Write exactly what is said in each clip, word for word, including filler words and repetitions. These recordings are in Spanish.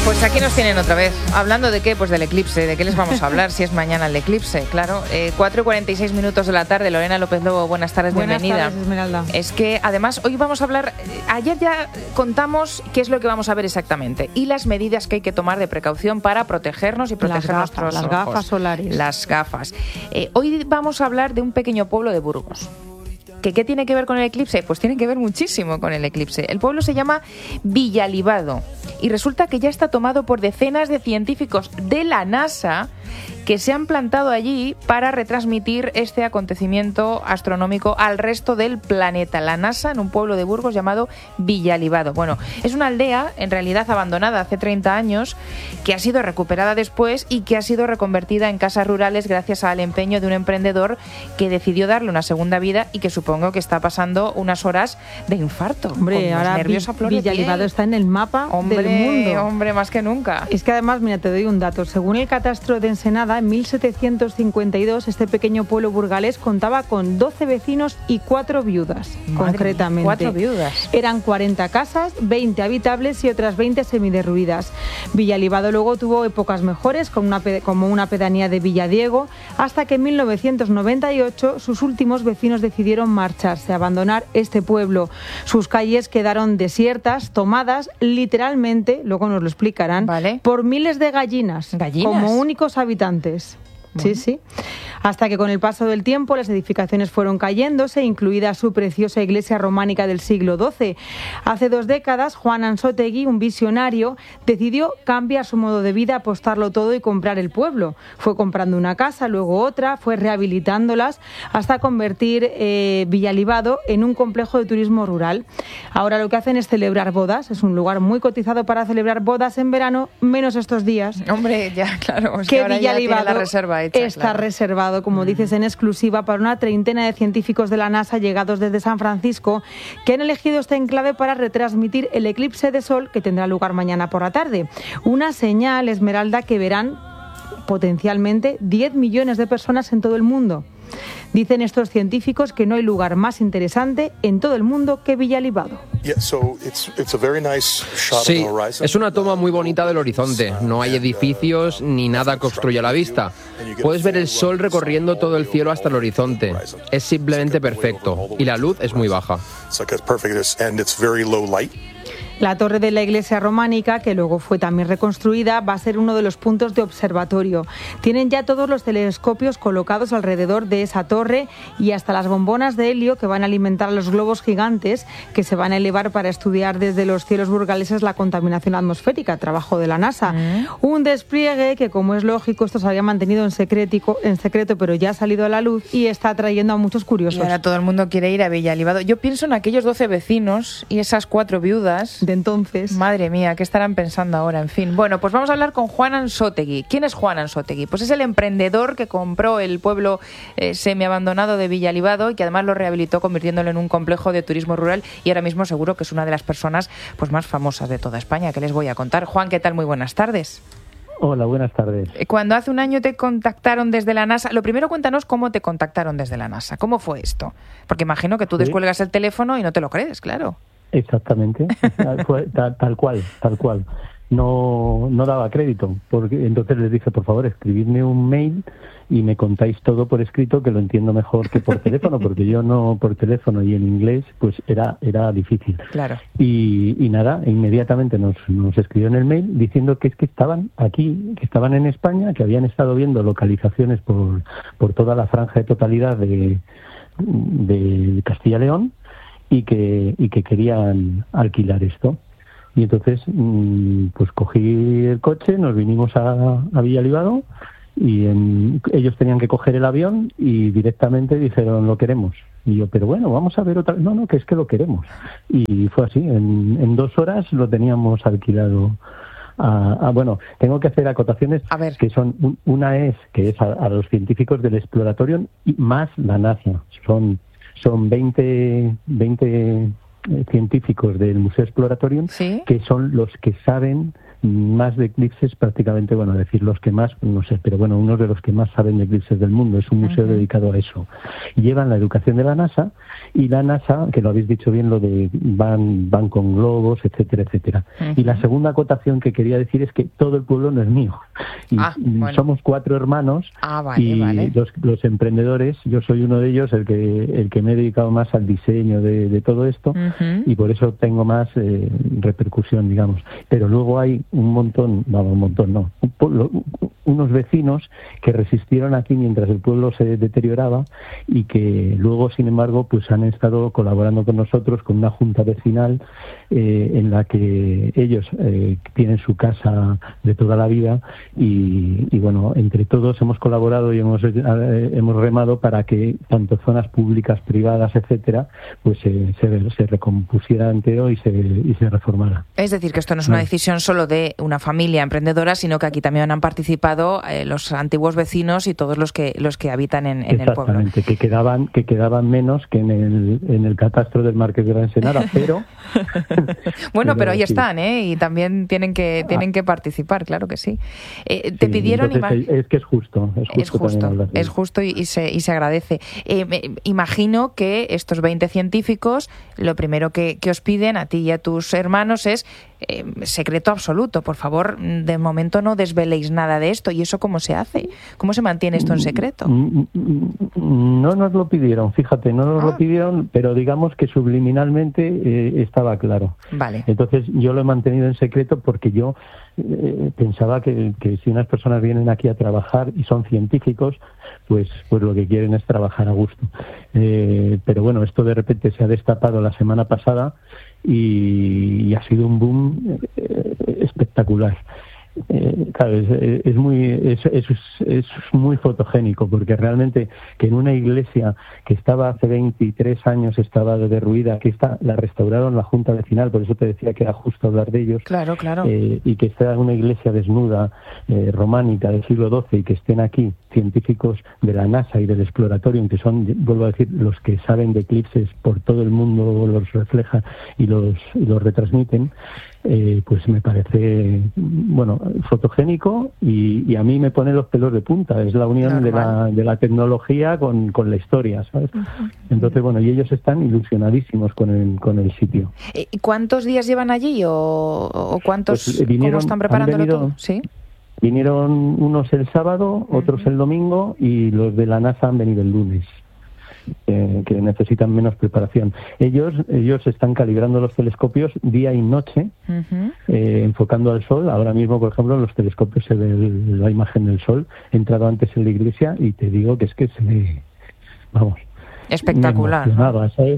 Pues aquí nos tienen otra vez. ¿Hablando de qué? Pues del eclipse. ¿De qué les vamos a hablar si es mañana el eclipse? Claro. Eh, cuatro y cuarenta y seis minutos de la tarde. Lorena López Lobo, buenas tardes, buenas bienvenida. Buenas tardes, Esmeralda. Es que además hoy vamos a hablar... Ayer ya contamos qué es lo que vamos a ver exactamente y las medidas que hay que tomar de precaución para protegernos y proteger las gafas, nuestros las ojos. gafas solares. Las gafas. Eh, hoy vamos a hablar de un pequeño pueblo de Burgos. ¿Que qué tiene que ver con el eclipse? Pues tiene que ver muchísimo con el eclipse. El pueblo se llama Villalibado y resulta que ya está tomado por decenas de científicos de la NASA que se han plantado allí para retransmitir este acontecimiento astronómico al resto del planeta. La NASA en un pueblo de Burgos llamado Villalibado. Bueno, es una aldea en realidad abandonada hace treinta años que ha sido recuperada después y que ha sido reconvertida en casas rurales gracias al empeño de un emprendedor que decidió darle una segunda vida y que supongo que está pasando unas horas de infarto. Hombre, ahora Villalibado está en el mapa hombre, del mundo. Hombre, más que nunca. Es que además, mira, te doy un dato. Según el catastro de Ensenada, en mil setecientos cincuenta y dos este pequeño pueblo burgalés contaba con doce vecinos y cuatro viudas, Madre concretamente. Mía, cuatro viudas. Eran cuarenta casas, veinte habitables y otras veinte semiderruidas. Villalibado luego tuvo épocas mejores, con una, como una pedanía de Villadiego, hasta que en mil novecientos noventa y ocho sus últimos vecinos decidieron marcharse, abandonar este pueblo. Sus calles quedaron desiertas, tomadas literalmente, luego nos lo explicarán, ¿Vale? por miles de gallinas, ¿Gallinas? como únicos habitantes. Bueno. Sí, sí. Hasta que con el paso del tiempo las edificaciones fueron cayéndose, incluida su preciosa iglesia románica del siglo doce. Hace dos décadas, Juan Ansótegui, un visionario, decidió cambiar su modo de vida, apostarlo todo y comprar el pueblo. Fue comprando una casa, luego otra, fue rehabilitándolas hasta convertir eh, Villalibado en un complejo de turismo rural. Ahora lo que hacen es celebrar bodas. Es un lugar muy cotizado para celebrar bodas en verano, menos estos días. Hombre, ya, claro. Es que que ahora Villalibado ya tiene la reserva hecha, está claro. reservado, como dices, en exclusiva para una treintena de científicos de la NASA llegados desde San Francisco que han elegido este enclave para retransmitir el eclipse de sol que tendrá lugar mañana por la tarde. Una señal, Esmeralda, que verán potencialmente diez millones de personas en todo el mundo. Dicen estos científicos que no hay lugar más interesante en todo el mundo que Villalibado. Sí, es una toma muy bonita del horizonte. No hay edificios ni nada que obstruya la vista. Puedes ver el sol recorriendo todo el cielo hasta el horizonte. Es simplemente perfecto y la luz es muy baja. La torre de la iglesia románica, que luego fue también reconstruida, va a ser uno de los puntos de observatorio. Tienen ya todos los telescopios colocados alrededor de esa torre y hasta las bombonas de helio que van a alimentar a los globos gigantes que se van a elevar para estudiar desde los cielos burgaleses la contaminación atmosférica, trabajo de la NASA. Mm. Un despliegue que, como es lógico, esto se había mantenido en secreto, en secreto, pero ya ha salido a la luz y está atrayendo a muchos curiosos. Y ahora todo el mundo quiere ir a Villalibado. Yo pienso en aquellos doce vecinos y esas cuatro viudas de entonces. Madre mía, ¿qué estarán pensando ahora? En fin, bueno, pues vamos a hablar con Juan Ansótegui. ¿Quién es Juan Ansótegui? Pues es el emprendedor que compró el pueblo eh, semiabandonado de Villalibado y que además lo rehabilitó convirtiéndolo en un complejo de turismo rural y ahora mismo seguro que es una de las personas pues más famosas de toda España, que les voy a contar. Juan, ¿qué tal? Muy buenas tardes. Hola, buenas tardes. Cuando hace un año te contactaron desde la NASA, lo primero cuéntanos cómo te contactaron desde la NASA. ¿Cómo fue esto? Porque imagino que tú ¿Sí? descuelgas el teléfono y no te lo crees, claro. Exactamente, fue tal, tal cual, tal cual. No, no daba crédito, porque entonces les dije, por favor, escribidme un mail y me contáis todo por escrito, que lo entiendo mejor que por teléfono, porque yo no por teléfono y en inglés, pues era era difícil. Claro. Y, y nada, inmediatamente nos, nos escribió en el mail diciendo que es que estaban aquí, que estaban en España, que habían estado viendo localizaciones por, por toda la franja de totalidad de, de Castilla y León, y que y que querían alquilar esto. Y entonces pues cogí el coche, nos vinimos a, a Villalibado y en, ellos tenían que coger el avión y directamente dijeron lo queremos. Y yo, pero bueno, vamos a ver otra. No, no, que es que lo queremos. Y fue así, en, en dos horas lo teníamos alquilado. A, a, bueno, tengo que hacer acotaciones a ver. que son, un, una es que es a, a los científicos del Exploratorium y más la NASA. Son Son veinte, veinte científicos del Museo Exploratorium, ¿sí? que son los que saben más de eclipses prácticamente, bueno, decir los que más, no sé, pero bueno, uno de los que más saben de eclipses del mundo. Es un museo uh-huh. dedicado a eso. Llevan la educación de la NASA y la NASA, que lo habéis dicho bien, lo de van, van con globos, etcétera, etcétera. Uh-huh. Y la segunda acotación que quería decir es que todo el pueblo no es mío. Y ah, bueno. somos cuatro hermanos ah, vale, y vale. Los, los emprendedores, yo soy uno de ellos, el que el que me he dedicado más al diseño de, de todo esto uh-huh. y por eso tengo más eh, repercusión, digamos. Pero luego hay un montón, no, un montón no, un pueblo, unos vecinos que resistieron aquí mientras el pueblo se deterioraba y que luego, sin embargo, pues han estado colaborando con nosotros con una junta vecinal eh, en la que ellos eh, tienen su casa de toda la vida y, y bueno, entre todos hemos colaborado y hemos eh, hemos remado para que tanto zonas públicas, privadas, etcétera, pues eh, se, se recompusiera entero y se, y se reformara. Es decir, que esto no es una decisión solo de una familia emprendedora, sino que aquí también han participado eh, los antiguos vecinos y todos los que los que habitan en, en el pueblo. Exactamente, que quedaban que quedaban menos que en el en el catastro del Marqués de la Ensenada, pero bueno, pero, pero ahí sí. están, ¿eh? Y también tienen que tienen que participar, claro que sí. Eh, te sí, pidieron entonces, es que es justo, es justo, es justo, es justo y, y se y se agradece. Eh, me, imagino que estos veinte científicos, lo primero que, que os piden a ti y a tus hermanos es eh, secreto absoluto. Por favor, de momento no desveléis nada de esto. ¿Y eso cómo se hace? ¿Cómo se mantiene esto en secreto? No nos lo pidieron, fíjate, no nos ah. lo pidieron, pero digamos que subliminalmente eh, estaba claro. Vale. Entonces yo lo he mantenido en secreto porque yo eh, pensaba que, que si unas personas vienen aquí a trabajar y son científicos, pues pues lo que quieren es trabajar a gusto. Eh, pero bueno, esto de repente se ha destapado la semana pasada y, y ha sido un boom eh, espectacular. Eh, claro, es, es muy es, es, es muy fotogénico porque realmente que en una iglesia que estaba hace veintitrés años estaba derruida, que está la restauraron la Junta Vecinal, por eso te decía que era justo hablar de ellos, claro, claro. Eh, y que está una iglesia desnuda eh, románica del siglo doce y que estén aquí científicos de la NASA y del Exploratorium, que son, vuelvo a decir, los que saben de eclipses por todo el mundo, los reflejan y los, y los retransmiten. Eh, pues me parece, bueno, fotogénico y, y a mí me pone los pelos de punta. Es la unión de la, de la tecnología con, con la historia, ¿sabes? Uh-huh. Entonces, bueno, y ellos están ilusionadísimos con el, con el sitio. ¿Y cuántos días llevan allí o, o cuántos, pues, vinieron, cómo están preparándolo venido, todo? ¿Sí? Vinieron unos el sábado, uh-huh. otros el domingo y los de la NASA han venido el lunes. Eh, que necesitan menos preparación. Ellos ellos están calibrando los telescopios día y noche, uh-huh. eh, enfocando al sol. Ahora mismo, por ejemplo, en los telescopios se ve la imagen del sol. He entrado antes en la iglesia y te digo que es que se ve, vamos, espectacular, ¿no? ¿Sabes?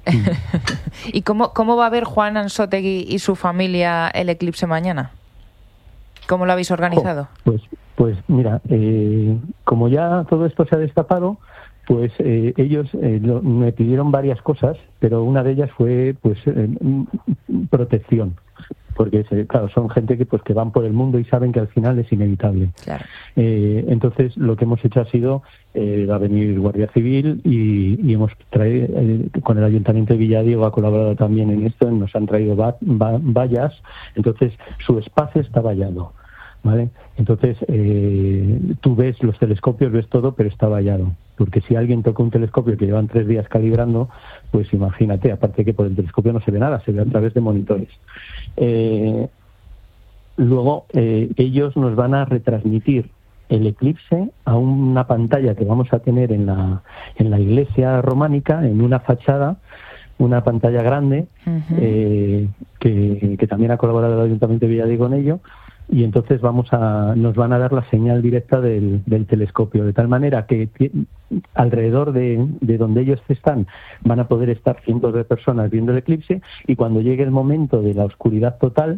¿Y cómo, cómo va a ver Juan Ansótegui y su familia el eclipse mañana? ¿Cómo lo habéis organizado? Oh, pues, pues mira, eh, como ya todo esto se ha destapado, pues eh, ellos eh, lo, me pidieron varias cosas, pero una de ellas fue pues eh, protección, porque se, claro, son gente que pues que van por el mundo y saben que al final es inevitable. Claro. Eh, entonces lo que hemos hecho ha sido eh, va a venir Guardia Civil y, y hemos traído eh, con el Ayuntamiento de Villadiego ha colaborado también en esto, nos han traído va, va, vallas, entonces su espacio está vallado. ¿Vale? Entonces, eh, tú ves los telescopios, ves todo, pero está vallado. Porque si alguien toca un telescopio que llevan tres días calibrando, pues imagínate, aparte que por el telescopio no se ve nada, se ve a través de monitores. Eh, luego, eh, ellos nos van a retransmitir el eclipse a una pantalla que vamos a tener en la, en la iglesia románica, en una fachada, una pantalla grande, uh-huh. eh, que, que también ha colaborado el Ayuntamiento de Villadiego en ello. Y entonces vamos a nos van a dar la señal directa del, del telescopio, de tal manera que t- alrededor de, de donde ellos están van a poder estar cientos de personas viendo el eclipse y cuando llegue el momento de la oscuridad total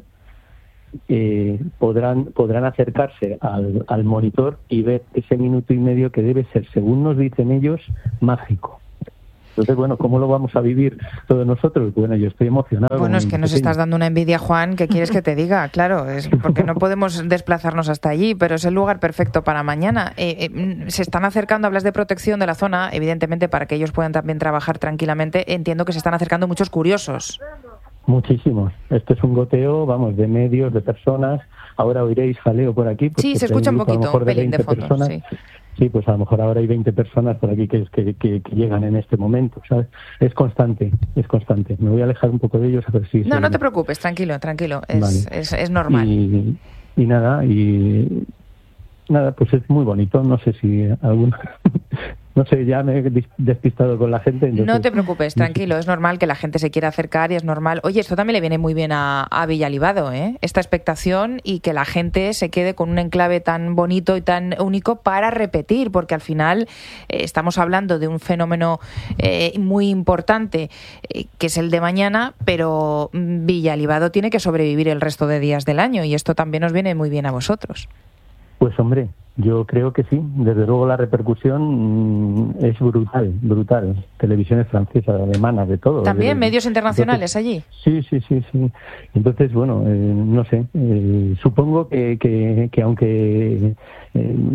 eh, podrán podrán acercarse al, al monitor y ver ese minuto y medio que debe ser, según nos dicen ellos, mágico. Entonces, bueno, ¿cómo lo vamos a vivir todos nosotros? Bueno, yo estoy emocionado. Bueno, es que nos estás dando una envidia, Juan, ¿qué quieres que te diga? Claro, es porque no podemos desplazarnos hasta allí, pero es el lugar perfecto para mañana. Eh, eh, se están acercando, hablas de protección de la zona, evidentemente, para que ellos puedan también trabajar tranquilamente. Entiendo que se están acercando muchos curiosos. Muchísimos. Esto es un goteo, vamos, de medios, de personas. ahora oiréis jaleo por aquí. Pues sí, se escucha un poquito, un pelín de, de fondo, personas, sí. Sí, pues a lo mejor ahora hay veinte personas por aquí que, que, que, que llegan en este momento, ¿sabes? Es constante, es constante. Me voy a alejar un poco de ellos a ver si... No, se... no te preocupes, tranquilo, tranquilo, es, vale. es, es normal. Y, y nada, y... Nada, pues es muy bonito, no sé si alguna... No sé, ya me he despistado con la gente. Entonces... No te preocupes, tranquilo, es normal que la gente se quiera acercar y es normal. Oye, esto también le viene muy bien a, a Villalibado, ¿eh? Esta expectación y que la gente se quede con un enclave tan bonito y tan único para repetir, porque al final eh, estamos hablando de un fenómeno eh, muy importante, eh, que es el de mañana, pero Villalibado tiene que sobrevivir el resto de días del año y esto también os viene muy bien a vosotros. Pues hombre, yo creo que sí. Desde luego la repercusión mmm, es brutal, brutal. Televisiones francesas, alemanas, de todo. ¿También? De, ¿Medios internacionales entonces, allí? Sí, sí, sí, sí. Entonces, bueno, eh, no sé. Eh, supongo que, que, que aunque eh,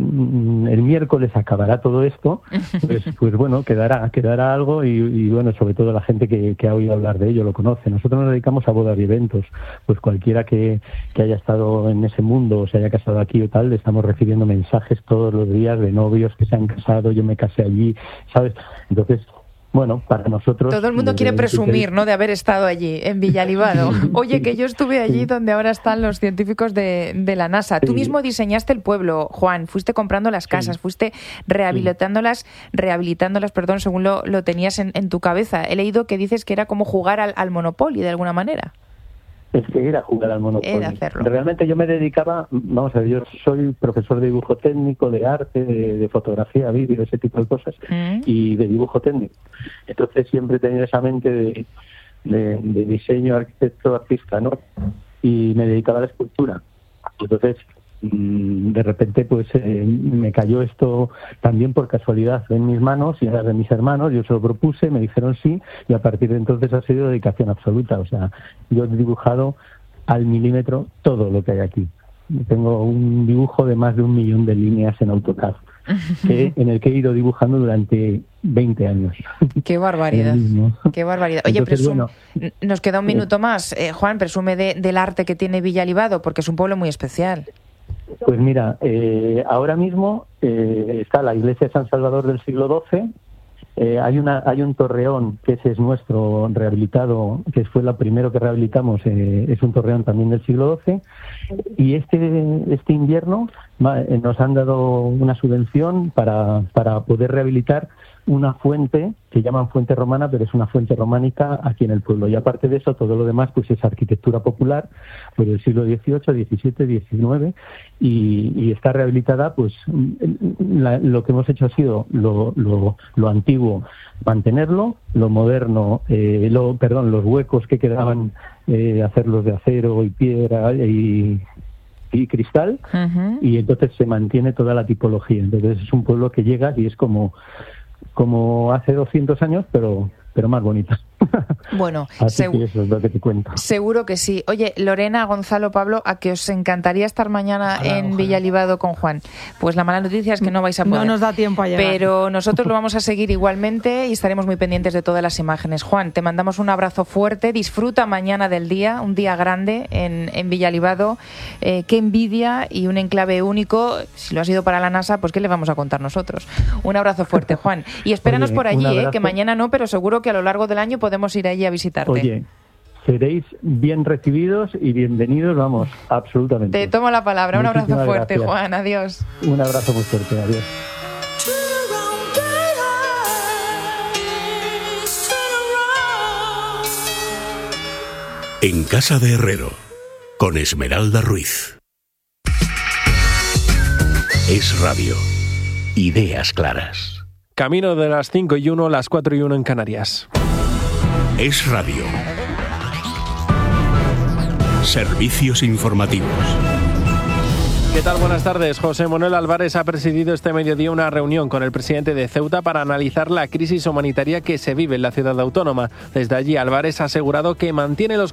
el miércoles acabará todo esto, pues, pues bueno, quedará quedará algo y, y bueno, sobre todo la gente que, que ha oído hablar de ello lo conoce. Nosotros nos dedicamos a bodas y eventos. Pues cualquiera que, que haya estado en ese mundo o se haya casado aquí o tal, le estamos recibiendo mensajes todos los días de novios que se han casado, yo me casé allí, ¿sabes? Entonces, bueno, para nosotros... Todo el mundo quiere presumir, ¿no?, de haber estado allí, en Villalibado. Oye, que yo estuve allí sí. donde ahora están los científicos de, de la NASA. Sí. Tú mismo diseñaste el pueblo, Juan, fuiste comprando las casas, sí. fuiste rehabilitándolas, rehabilitándolas, perdón, según lo, lo tenías en, en tu cabeza. He leído que dices que era como jugar al, al Monopoly, de alguna manera. Es que era jugar al Monopoly. Era hacerlo. Realmente yo me dedicaba, vamos a ver, yo soy profesor de dibujo técnico, de arte, de, de fotografía, vídeo, ese tipo de cosas, mm. y de dibujo técnico. Entonces siempre he tenido esa mente de, de, de diseño, arquitecto, artista, ¿no? Y me dedicaba a la escultura. Entonces, de repente, pues eh, me cayó esto también por casualidad en mis manos y en las de mis hermanos. Yo se lo propuse, me dijeron sí, y a partir de entonces ha sido dedicación absoluta. O sea, yo he dibujado al milímetro todo lo que hay aquí. Tengo un dibujo de más de un millón de líneas en AutoCAD, que, en el que he ido dibujando durante veinte años. ¡Qué barbaridad! ¡Qué barbaridad! Oye, Entonces, presum... bueno, nos queda un minuto más. Eh, Juan, presume de, del arte que tiene Villalibado, porque es un pueblo muy especial. Pues mira, eh, ahora mismo eh, está la iglesia de San Salvador del siglo doce, eh, hay una hay un torreón que ese es nuestro rehabilitado, que fue lo primero que rehabilitamos, eh, es un torreón también del siglo doce, y este este invierno eh, nos han dado una subvención para, para poder rehabilitar una fuente que llaman fuente romana, pero es una fuente románica aquí en el pueblo. Y aparte de eso, todo lo demás pues es arquitectura popular, pues del siglo dieciocho, diecisiete, diecinueve, y, y está rehabilitada. Pues la, lo que hemos hecho ha sido lo, lo, lo antiguo mantenerlo, lo moderno, eh, lo perdón, los huecos que quedaban, eh, hacerlos de acero y piedra y y cristal, uh-huh. y entonces se mantiene toda la tipología. Entonces es un pueblo que llega y es como como hace doscientos años, pero pero más bonita. Bueno, así segu- que eso es lo que te cuento. Seguro que sí. Oye, Lorena, Gonzalo, Pablo, a que os encantaría estar mañana ojalá, en ojalá. Villalibado con Juan. Pues la mala noticia es que no vais a poder. No nos da tiempo a llegar. Pero nosotros lo vamos a seguir igualmente y estaremos muy pendientes de todas las imágenes. Juan, te mandamos un abrazo fuerte. Disfruta mañana del día, un día grande en, en Villalibado. Eh, qué envidia y un enclave único. Si lo ha sido para la NASA, pues qué le vamos a contar nosotros. Un abrazo fuerte, Juan. Y espéranos Oye, por allí, eh, que mañana no, pero seguro que a lo largo del año podemos ir allí a visitarte. Oye, seréis bien recibidos y bienvenidos, vamos, absolutamente. Te tomo la palabra. Un Muchísimas abrazo fuerte, gracias. Juan. Adiós. Un abrazo muy fuerte. Adiós. En Casa de Herrero, con Esmeralda Ruiz. Es Radio. Ideas claras. Camino de las cinco y uno, las cuatro y uno en Canarias. Es Radio. Servicios informativos. ¿Qué tal? Buenas tardes. José Manuel Álvarez ha presidido este mediodía una reunión con el presidente de Ceuta para analizar la crisis humanitaria que se vive en la ciudad autónoma. Desde allí, Álvarez ha asegurado que mantiene los